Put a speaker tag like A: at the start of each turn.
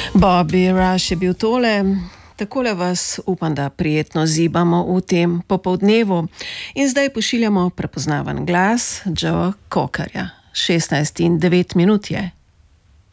A: Bobby Rush je bil tole. Takole vas upam, da prijetno zibamo v tem popoldnevu. In zdaj pošiljamo prepoznaven glas Joe Cockerja. 16:09 je.